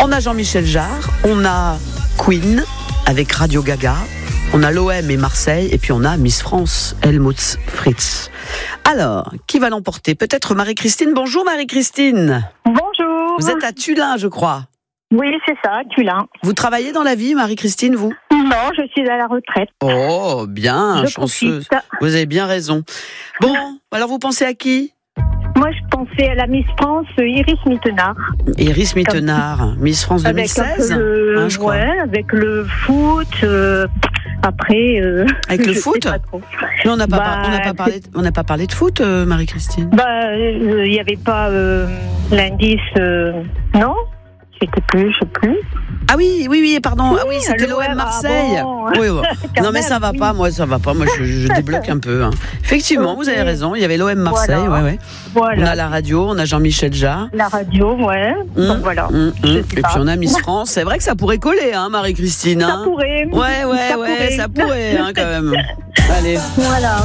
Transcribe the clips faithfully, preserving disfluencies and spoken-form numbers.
On a Jean-Michel Jarre, on a Queen avec Radio Gaga, on a l'O M et Marseille, et puis on a Miss France, Helmut Fritz. Alors, qui va l'emporter ? Peut-être Marie-Christine. Bonjour Marie-Christine. Bonjour. Vous êtes à Tullin, je crois. Oui, c'est ça, Tullin. Vous travaillez dans la vie, Marie-Christine, vous ? Non, je suis à la retraite. Oh, bien, je chanceuse. profite. Vous avez bien raison. Bon, alors vous pensez à qui ? Moi, je pensais à la Miss France, Iris Mittenard. Iris Mittenard, Miss France deux mille seize, avec le, hein, je crois. Ouais, avec le foot. Euh, après. Euh, avec le je foot sais pas trop. Mais on n'a pas, Bah, par- on n'a pas parlé, on n'a pas parlé de foot, euh, Marie-Christine. Bah, il n'y avait pas euh, l'indice. Euh, non, je sais plus, je sais plus. Ah oui, oui, oui, pardon. Oui, ah oui, c'était l'O M l'O M, Marseille. ah bon. Oui, ouais. Quand Non, mais même, ça va oui. pas, moi, ça va pas. Moi, je, je débloque un peu. hein. Effectivement, Ok. vous avez raison. Il y avait l'O M Marseille, Voilà. ouais, ouais. Voilà. On a la radio, on a Jean-Michel Jarre. La radio, ouais. Hum, Donc voilà. hum, Je hum. sais Et pas. puis on a Miss France. C'est vrai que ça pourrait coller, hein, Marie-Christine. Ça Hein. pourrait. Ouais, ouais, ça ouais, pourrait. ça pourrait, hein, quand même. Allez. Voilà.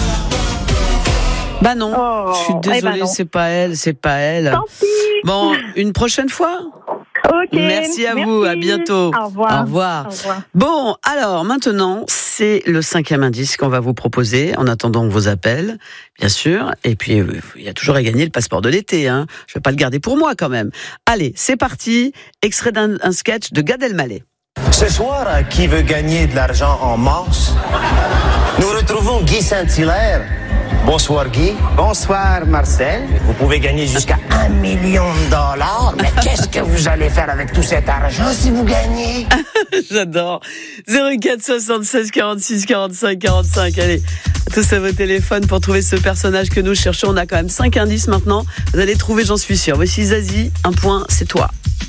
Bah non, Oh, je suis eh ben désolée, non. c'est pas elle, c'est pas elle. Tant pis. Bon, une prochaine fois. Ok. Merci à vous, à bientôt. Au revoir. Au revoir. Au revoir. Bon, alors maintenant, c'est le cinquième indice qu'on va vous proposer en attendant vos appels, bien sûr. Et puis, euh, il y a toujours à gagner le passeport de l'été. Hein. Je ne vais pas le garder pour moi quand même. Allez, c'est parti. Extrait d'un un sketch de Gad Elmaleh. Ce soir, à Qui veut gagner de l'argent en masse, nous retrouvons Guy Saint-Hilaire. Bonsoir Guy. Bonsoir Marcel. Vous pouvez gagner jusqu'à un million de dollars. Mais qu'est-ce que vous allez faire avec tout cet argent si vous gagnez? J'adore. zéro quatre soixante-seize quarante-six quarante-cinq quarante-cinq. Allez, tous à vos téléphones pour trouver ce personnage que nous cherchons. On a quand même cinq indices maintenant. Vous allez trouver, j'en suis sûre. Voici Zazie. Un point, c'est toi.